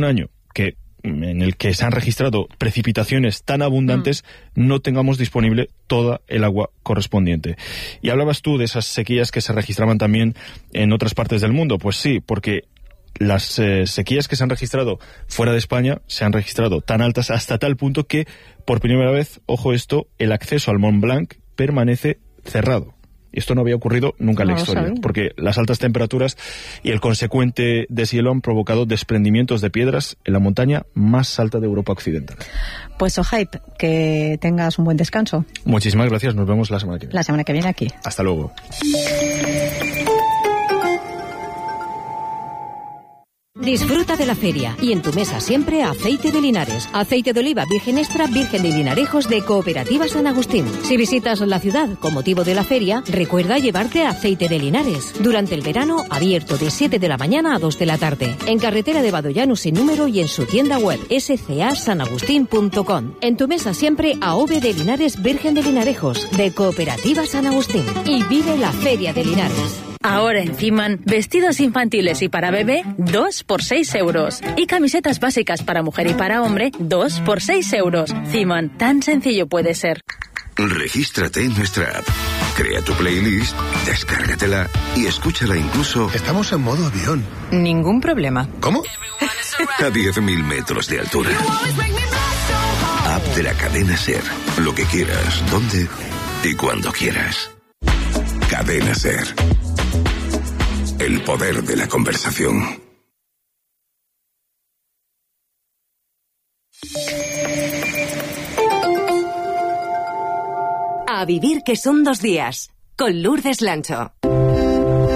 un año en el que se han registrado precipitaciones tan abundantes, no tengamos disponible toda el agua correspondiente. Y hablabas tú de esas sequías que se registraban también en otras partes del mundo. Pues sí, porque las sequías que se han registrado fuera de España se han registrado tan altas hasta tal punto que, por primera vez, ojo esto, el acceso al Mont Blanc permanece cerrado. Esto no había ocurrido nunca en la historia, porque las altas temperaturas y el consecuente deshielo han provocado desprendimientos de piedras en la montaña más alta de Europa Occidental. Pues Sohaib, que tengas un buen descanso. Muchísimas gracias, nos vemos la semana que viene. La semana que viene aquí. Hasta luego. Disfruta de la feria y en tu mesa siempre aceite de Linares. Aceite de oliva virgen extra, virgen de Linarejos de Cooperativa San Agustín. Si visitas la ciudad con motivo de la feria, recuerda llevarte aceite de Linares. Durante el verano, abierto de 7 de la mañana a 2 de la tarde. En carretera de Badollano sin número y en su tienda web scasanagustin.com. En tu mesa siempre AOVE de Linares virgen de Linarejos de Cooperativa San Agustín. Y vive la feria de Linares. Ahora en Ciman, vestidos infantiles y para bebé, 2 por 6 euros. Y camisetas básicas para mujer y para hombre, 2 por 6 euros. Ciman, tan sencillo puede ser. Regístrate en nuestra app. Crea tu playlist, descárgatela y escúchala incluso... Estamos en modo avión. Ningún problema. ¿Cómo? A 10.000 metros de altura. App de la cadena SER. Lo que quieras, dónde y cuando quieras. Cadena SER. El poder de la conversación. A vivir que son 2 días, con Lourdes Lancho.